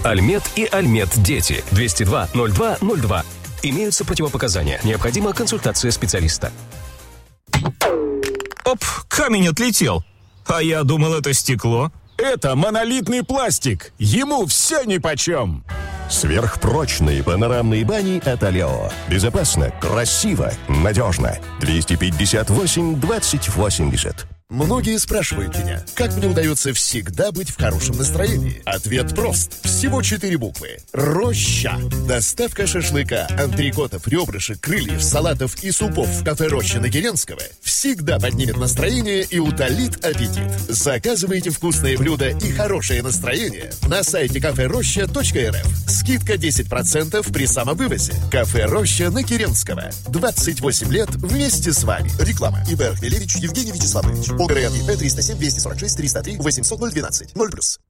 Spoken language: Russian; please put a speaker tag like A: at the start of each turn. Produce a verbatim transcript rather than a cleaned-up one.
A: Альмет и Альмет Дети. двести два ноль два ноль два. Имеются противопоказания. Необходима консультация специалиста.
B: Оп, камень отлетел. А я думал, это стекло.
C: Это монолитный пластик. Ему все нипочем.
D: Сверхпрочные панорамные бани от Алео. Безопасно, красиво, надежно. двести пятьдесят восемь двадцать восемьдесят.
E: Многие спрашивают меня, как мне удается всегда быть в хорошем настроении. Ответ прост. Всего четыре буквы. Роща. Доставка шашлыка, антрикотов, ребрышек, крыльев, салатов и супов в кафе «Роща» на Керенского всегда поднимет настроение и утолит аппетит. Заказывайте вкусные блюда и хорошее настроение на сайте кафе роща точка эр эф. Скидка десять процентов при самовывозе. Кафе «Роща» на Керенского. двадцать восемь лет вместе с вами. Реклама. И бэ Архмелевич Евгений Вячеславович. ОГРН И П триста семь двести сорок шесть триста три восемьсот ноль двенадцать ноль плюс.